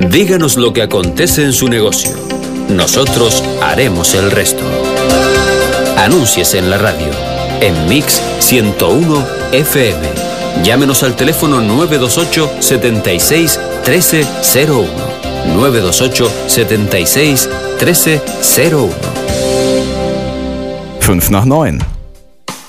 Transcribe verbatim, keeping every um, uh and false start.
Díganos lo que acontece en su negocio. Nosotros haremos el resto. Anúnciese en la radio, en Mix ciento uno F M. Llámenos al teléfono nueve dos ocho, setenta y seis, trece cero uno. nueve dos ocho, setenta y seis, trece cero uno. fünf nach neun.